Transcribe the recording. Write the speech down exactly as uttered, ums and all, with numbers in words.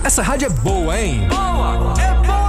Essa rádio é boa, hein? Boa! É boa!